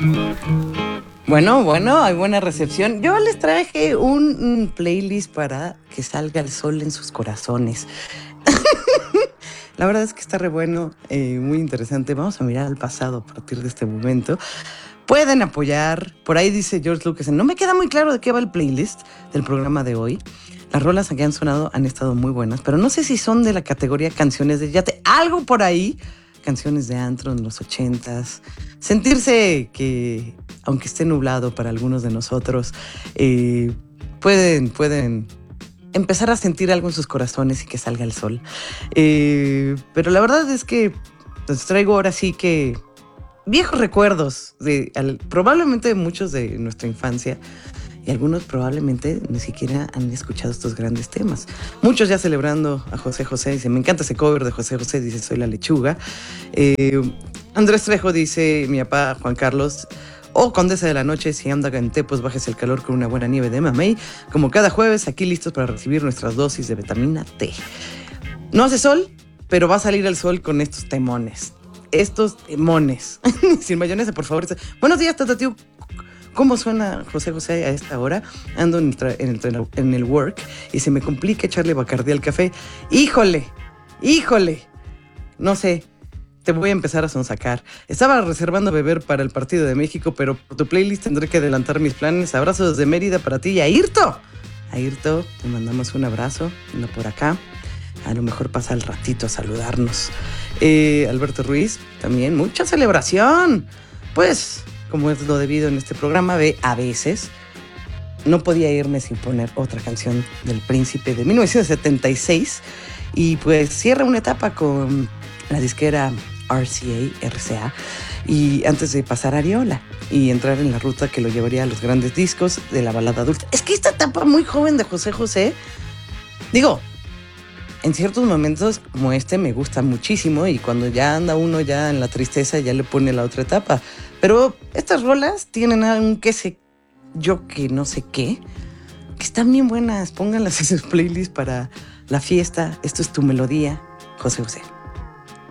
Bueno, hay buena recepción. Yo les traje un playlist para que salga el sol en sus corazones. La verdad es que está re bueno, muy interesante. Vamos a mirar al pasado a partir de este momento. Pueden apoyar. Por ahí dice George Lucas, no me queda muy claro de qué va el playlist del programa de hoy. Las rolas que han sonado han estado muy buenas, pero no sé si son de la categoría canciones de yate. Algo por ahí, canciones de antro en los 80s. Sentirse que, aunque esté nublado para algunos de nosotros, pueden empezar a sentir algo en sus corazones y que salga el sol. Pero la verdad es que les traigo ahora sí que viejos recuerdos probablemente de muchos de nuestra infancia, y algunos probablemente ni siquiera han escuchado estos grandes temas. Muchos ya celebrando a José José, dice, me encanta ese cover de José José, dice, soy la lechuga. Andrés Trejo dice, mi papá Juan Carlos, Condesa de la Noche, si anda en Tepos, bajes el calor con una buena nieve de mamey. Como cada jueves, aquí listos para recibir nuestras dosis de vitamina T. No hace sol, pero va a salir el sol con estos temones. Sin mayonesa, por favor. Buenos días, Tatatiu. ¿Cómo suena José José a esta hora? Ando en el work y se me complica echarle Bacardí al café. ¡Híjole! No sé, te voy a empezar a sonsacar. Estaba reservando beber para el partido de México, pero por tu playlist tendré que adelantar mis planes. Abrazos desde Mérida para ti y a Ayrto. Ayrto, te mandamos un abrazo, anda por acá. A lo mejor pasa al ratito a saludarnos. Alberto Ruiz, también, mucha celebración. Pues, como es lo debido en este programa de A veces, no podía irme sin poner otra canción del Príncipe de 1976. Y pues cierra una etapa con la disquera RCA. Y antes de pasar a Ariola y entrar en la ruta que lo llevaría a los grandes discos de la balada adulta. Es que esta etapa muy joven de José José, digo, en ciertos momentos como este me gusta muchísimo, y cuando ya anda uno ya en la tristeza ya le pone la otra etapa. Pero estas rolas tienen un qué sé yo que no sé qué, que están bien buenas. Pónganlas en sus playlists para la fiesta. Esto es Tu Melodía, José José.